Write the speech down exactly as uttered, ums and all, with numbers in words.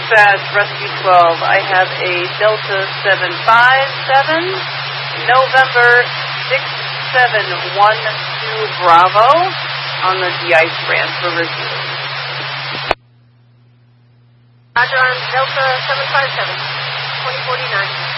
Dispatch, Rescue twelve. I have a Delta seven five seven, November six seven one two Bravo on the de-ice ramp for review. Roger on Delta seven five seven, twenty forty-nine.